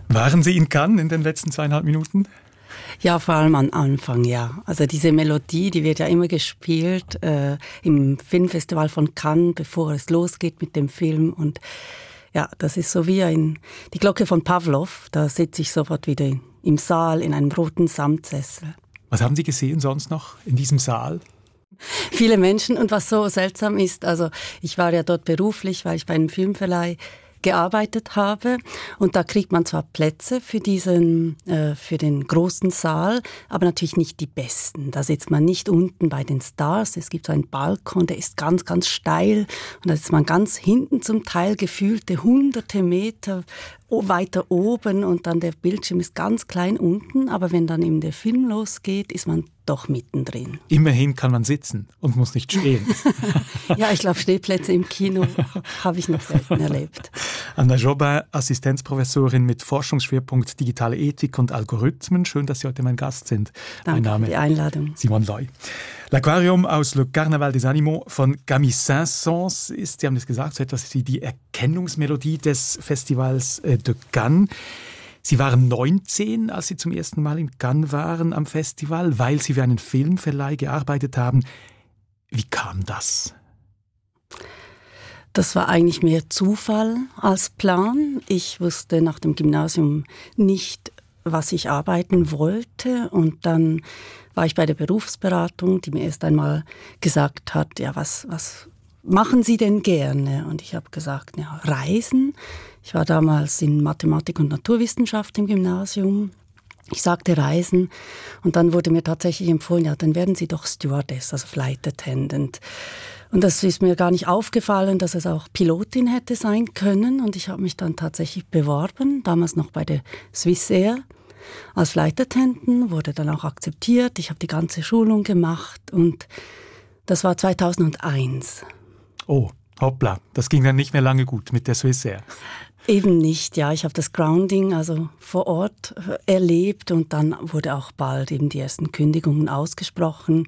Waren Sie in Cannes in den letzten 2,5 Minuten? Ja, vor allem am Anfang, ja. Also diese Melodie, die wird ja immer gespielt im Filmfestival von Cannes, bevor es losgeht mit dem Film. Und ja, das ist so wie die Glocke von Pavlov. Da sitze ich sofort wieder im Saal in einem roten Samtsessel. Was haben Sie gesehen sonst noch in diesem Saal? Viele Menschen. Und was so seltsam ist, also ich war ja dort beruflich, weil ich bei einem Filmverleih gearbeitet habe, und da kriegt man zwar Plätze für den großen Saal, aber natürlich nicht die besten. Da sitzt man nicht unten bei den Stars. Es gibt so einen Balkon, der ist ganz, ganz steil, und da sitzt man ganz hinten, zum Teil gefühlte hunderte Meter weiter oben, und dann der Bildschirm ist ganz klein unten, aber wenn dann eben der Film losgeht, ist man doch mittendrin. Immerhin kann man sitzen und muss nicht stehen. Ja, ich glaube, Stehplätze im Kino habe ich noch selten erlebt. Anna Jobin, Assistenzprofessorin mit Forschungsschwerpunkt Digitale Ethik und Algorithmen. Schön, dass Sie heute mein Gast sind. Danke mein Name für die Einladung. Simon Loy. L'Aquarium aus Le Carnaval des Animaux von Camille Saint-Saëns ist, Sie haben es gesagt, so etwas wie die Erkennungsmelodie des Festivals de Cannes. Sie waren 19, als Sie zum ersten Mal in Cannes waren am Festival, weil Sie für einen Filmverleih gearbeitet haben. Wie kam das? Das war eigentlich mehr Zufall als Plan. Ich wusste nach dem Gymnasium nicht, was ich arbeiten wollte. Und dann war ich bei der Berufsberatung, die mir erst einmal gesagt hat, ja, was machen Sie denn gerne? Und ich habe gesagt, ja, Reisen. Ich war damals in Mathematik und Naturwissenschaft im Gymnasium. Ich sagte Reisen, und dann wurde mir tatsächlich empfohlen, ja, dann werden Sie doch Stewardess, also Flight Attendant. Und das ist mir gar nicht aufgefallen, dass es auch Pilotin hätte sein können. Und ich habe mich dann tatsächlich beworben, damals noch bei der Swissair als Flight Attendant, wurde dann auch akzeptiert. Ich habe die ganze Schulung gemacht, und das war 2001. Oh, hoppla, das ging dann nicht mehr lange gut mit der Swissair. Eben nicht, ja. Ich habe das Grounding also vor Ort erlebt, und dann wurde auch bald eben die ersten Kündigungen ausgesprochen.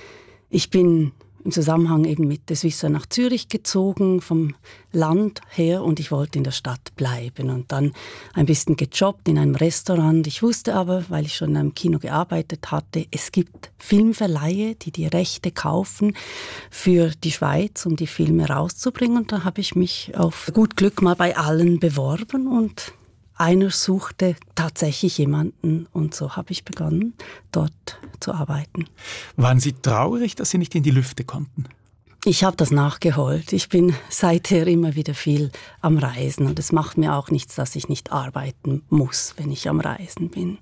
Ich bin im Zusammenhang eben mit der Swissair nach Zürich gezogen, vom Land her, und ich wollte in der Stadt bleiben und dann ein bisschen gejobbt in einem Restaurant. Ich wusste aber, weil ich schon in einem Kino gearbeitet hatte, es gibt Filmverleihe, die die Rechte kaufen für die Schweiz, um die Filme rauszubringen. Und da habe ich mich auf gut Glück mal bei allen beworben, und einer suchte tatsächlich jemanden, und so habe ich begonnen, dort zu arbeiten. Waren Sie traurig, dass Sie nicht in die Lüfte konnten? Ich habe das nachgeholt. Ich bin seither immer wieder viel am Reisen, und es macht mir auch nichts, dass ich nicht arbeiten muss, wenn ich am Reisen bin.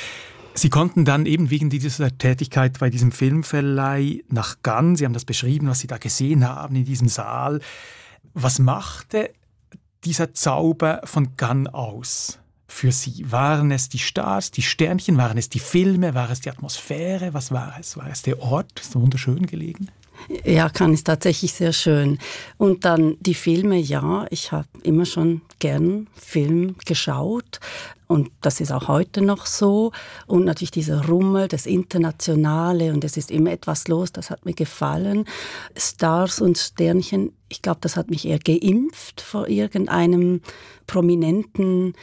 Sie konnten dann eben wegen dieser Tätigkeit bei diesem Filmverleih nach Cannes, Sie haben das beschrieben, was Sie da gesehen haben in diesem Saal. Was machte dieser Zauber von Cannes aus für Sie? Waren es die Stars, die Sternchen, waren es die Filme, war es die Atmosphäre, was war es? War es der Ort, so wunderschön gelegen? Ja, Cannes ist tatsächlich sehr schön. Und dann die Filme, ja, ich habe immer schon gern Film geschaut, und das ist auch heute noch so. Und natürlich dieser Rummel, das Internationale, und es ist immer etwas los, das hat mir gefallen. Stars und Sternchen, ich glaube, das hat mich eher geimpft vor irgendeinem prominenten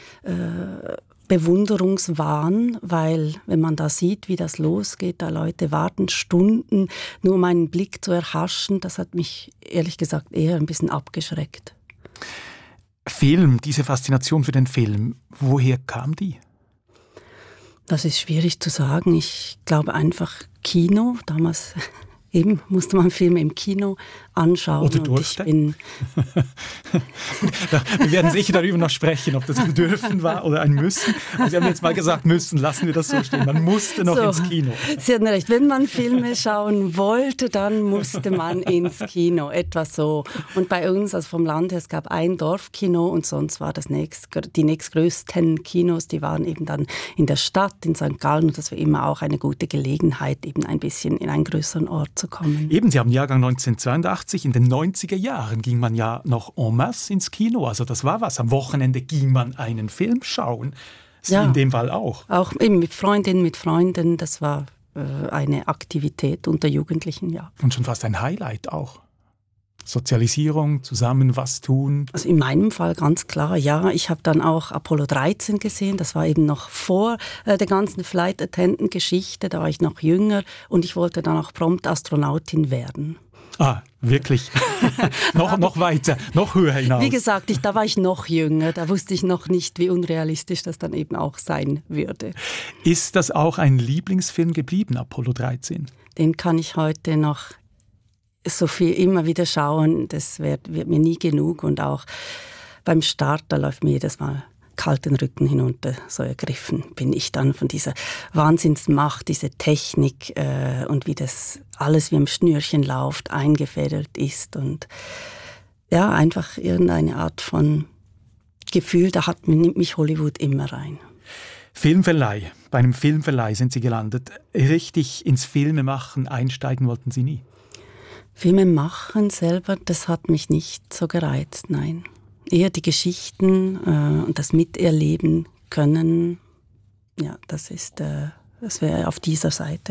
Bewunderungswahn, weil wenn man da sieht, wie das losgeht, da Leute warten Stunden, nur um einen Blick zu erhaschen, das hat mich ehrlich gesagt eher ein bisschen abgeschreckt. Film, diese Faszination für den Film, woher kam die? Das ist schwierig zu sagen. Ich glaube einfach Kino, damals eben musste man Filme im Kino anschauen. Oder durfte. Wir werden sicher darüber noch sprechen, ob das ein Dürfen war oder ein Müssen. Sie haben jetzt mal gesagt, müssen, lassen wir das so stehen. Man musste noch ins Kino. Sie hatten recht, wenn man Filme schauen wollte, dann musste man ins Kino, etwa so. Und bei uns, also vom Land her, es gab ein Dorfkino, und sonst war die nächstgrößten Kinos, die waren eben dann in der Stadt, in St. Gallen, und das war immer auch eine gute Gelegenheit, eben ein bisschen in einen größeren Ort zu kommen. Eben, Sie haben Jahrgang 1982, in den 90er Jahren ging man ja noch en masse ins Kino, also das war was. Am Wochenende ging man einen Film schauen, Sie in dem Fall auch. Auch eben mit Freundinnen, mit Freunden, das war eine Aktivität unter Jugendlichen, ja. Und schon fast ein Highlight auch. Sozialisierung, zusammen was tun? Also in meinem Fall ganz klar, ja. Ich habe dann auch Apollo 13 gesehen. Das war eben noch vor der ganzen Flight Attendant-Geschichte. Da war ich noch jünger und ich wollte dann auch prompt Astronautin werden. Ah, wirklich? noch weiter, noch höher hinaus. Wie gesagt, da war ich noch jünger. Da wusste ich noch nicht, wie unrealistisch das dann eben auch sein würde. Ist das auch ein Lieblingsfilm geblieben, Apollo 13? Den kann ich heute noch so viel immer wieder schauen, das wird mir nie genug. Und auch beim Start, da läuft mir jedes Mal kalt den Rücken hinunter. So ergriffen bin ich dann von dieser Wahnsinnsmacht, diese Technik und wie das alles wie am Schnürchen läuft, eingefädelt ist. Und ja, einfach irgendeine Art von Gefühl, nimmt mich Hollywood immer rein. Filmverleih. Bei einem Filmverleih sind Sie gelandet. Richtig ins Filmemachen einsteigen wollten Sie nie? Filme machen selber, das hat mich nicht so gereizt, nein. Eher die Geschichten und das Miterleben können, ja, das wäre auf dieser Seite.